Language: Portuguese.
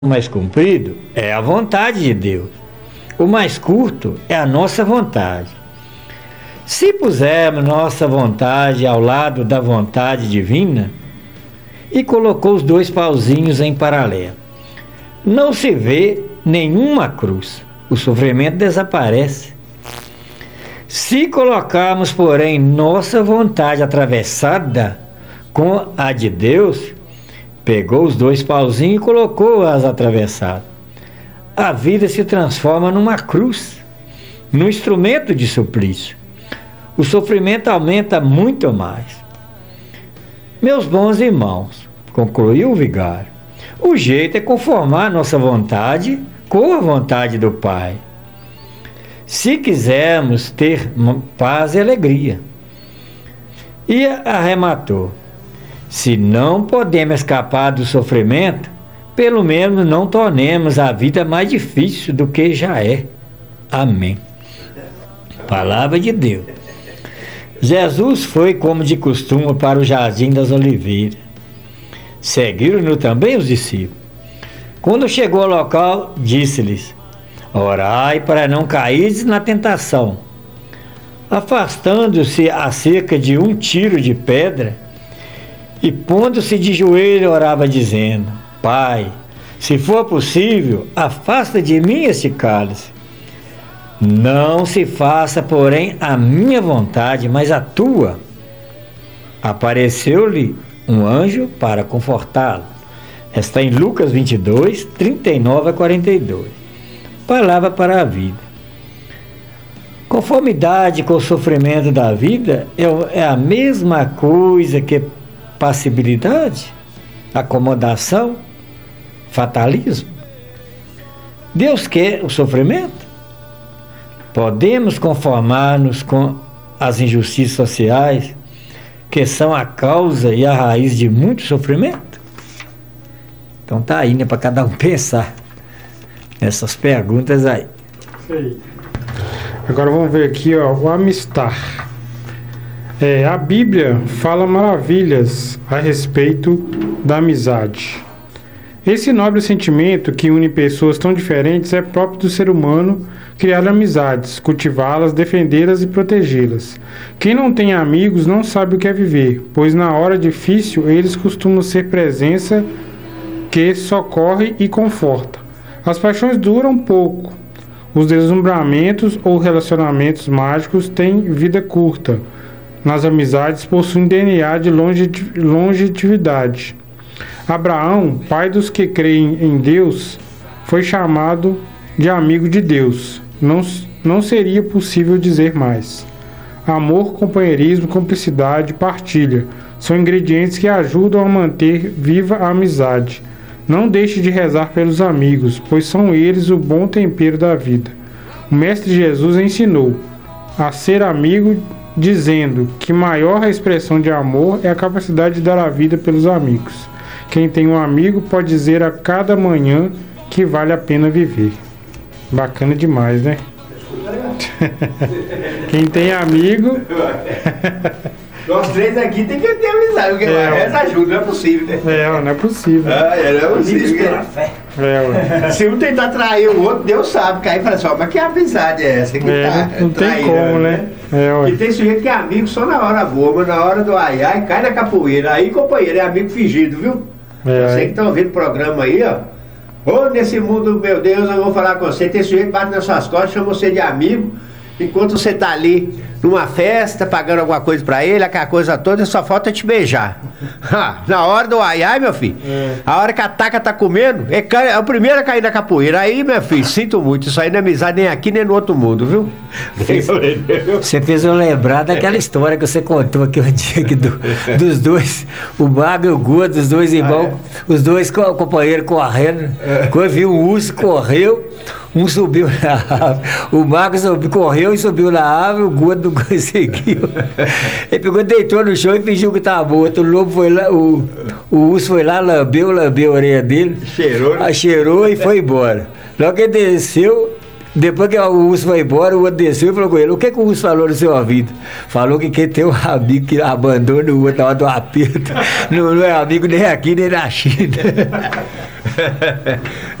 mais comprido é a vontade de Deus. O mais curto é a nossa vontade. Se pusermos nossa vontade ao lado da vontade divina, e colocou os dois pauzinhos em paralelo, não se vê nenhuma cruz. O sofrimento desaparece. Se colocarmos, porém, nossa vontade atravessada com a de Deus, pegou os dois pauzinhos e colocou-as atravessadas, a vida se transforma numa cruz, num instrumento de suplício. O sofrimento aumenta muito mais. Meus bons irmãos, concluiu o vigário, o jeito é conformar nossa vontade com a vontade do Pai. Se quisermos ter paz e alegria. E arrematou: se não podemos escapar do sofrimento, pelo menos não tornemos a vida mais difícil do que já é. Amém. Palavra de Deus. Jesus foi, como de costume, para o Jardim das Oliveiras. Seguiram-no também os discípulos. Quando chegou ao local, disse-lhes: orai para não cairdes na tentação. Afastando-se a cerca de um tiro de pedra, e pondo-se de joelho, orava dizendo: Pai, se for possível, afasta de mim este cálice. Não se faça, porém, a minha vontade, mas a tua. Apareceu-lhe um anjo para confortá-lo. Está em Lucas 22, 39 a 42. Palavra para a vida. Conformidade com o sofrimento da vida é a mesma coisa que passibilidade, acomodação, fatalismo. Deus quer o sofrimento? Podemos conformar-nos com as injustiças sociais, que são a causa e a raiz de muito sofrimento? Então tá aí, né, para cada um pensar nessas perguntas aí. Isso aí. Agora vamos ver aqui, ó, o amistar. A Bíblia fala maravilhas a respeito da amizade. Esse nobre sentimento que une pessoas tão diferentes é próprio do ser humano, criar amizades, cultivá-las, defendê-las e protegê-las. Quem não tem amigos não sabe o que é viver, pois na hora difícil eles costumam ser presença que socorre e conforta. As paixões duram pouco. Os deslumbramentos ou relacionamentos mágicos têm vida curta. Nas amizades possuem DNA de longevidade. Abraão, pai dos que creem em Deus, foi chamado de amigo de Deus. Não seria possível dizer mais. Amor, companheirismo, cumplicidade, partilha são ingredientes que ajudam a manter viva a amizade. Não deixe de rezar pelos amigos, pois são eles o bom tempero da vida. O Mestre Jesus ensinou a ser amigo, dizendo que maior a expressão de amor é a capacidade de dar a vida pelos amigos. Quem tem um amigo pode dizer a cada manhã que vale a pena viver. Bacana demais, né? Quem tem amigo... Nós três aqui tem que ter amizade, porque essa ajuda, não é possível, né? Não é possível. Não é possível. Pela fé. Se um tentar trair o outro, Deus sabe, que aí fala assim, mas que amizade é essa que tá não tem como, né? E tem sujeito que é amigo só na hora boa, mas na hora do ai-ai, cai na capoeira. Aí, companheiro, é amigo fingido, viu? Você que tá ouvindo o programa aí, ó. Ô, nesse mundo, meu Deus, eu vou falar com você, tem sujeito que bate nas suas costas, chama você de amigo, enquanto você tá ali numa festa, pagando alguma coisa pra ele, aquela coisa toda, só falta te beijar. Na hora do ai-ai, meu filho, a hora que a taca tá comendo, é o primeiro a cair na capoeira. Aí, meu filho, sinto muito, isso aí não é amizade nem aqui, nem no outro mundo, viu? Você fez eu lembrar daquela história que você contou aqui um dia aqui dos dois, o Mago e o Gordo, dos dois irmãos, os dois companheiros correndo. Quando viu um urso, correu, um subiu na árvore. O Mago correu e subiu na árvore, o Gordo não conseguiu. Ele pegou, deitou no chão e fingiu que estava morto. O lobo foi lá, o urso foi lá, lambeu a orelha dele, cheirou e foi embora. Logo que ele desceu, Depois que o urso foi embora, o outro desceu e falou com ele: o que o urso falou no seu ouvido? Falou que quem tem um amigo que abandona o outro na hora do aperto não é amigo nem aqui nem na China.